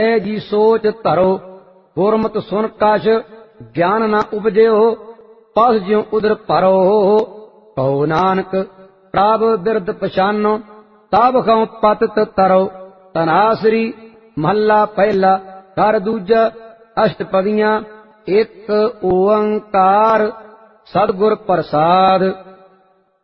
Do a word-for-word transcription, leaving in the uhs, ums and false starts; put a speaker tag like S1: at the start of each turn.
S1: ਐ ਜੀ ਸੋਚ ਧਰੋ, ਗੁਰਮਤਿ ਸੁਨ ਕਛ ਗਿਆਨ ਨਾ ਉਪਜਿਓ, ਪਸ ਜਿਉ ਉਦਰ ਭਰੋ। ਕਹੋ ਨਾਨਕ ਪ੍ਰਭ ਬਿਰਦ ਪਛਾਨੋ, ਤਬ ਖਉ ਪਤਿਤ ਤਰੋ। ਧਨਾਸਰੀ ਮਹੱਲਾ ਪਹਿਲਾ। ਘਰ ਦੂਜਾ। ਅਸ਼ਟਪਦੀਆਂ। ਇੱਕ ਓੰਕਾਰ ਸਤਿਗੁਰ ਪ੍ਰਸਾਦ।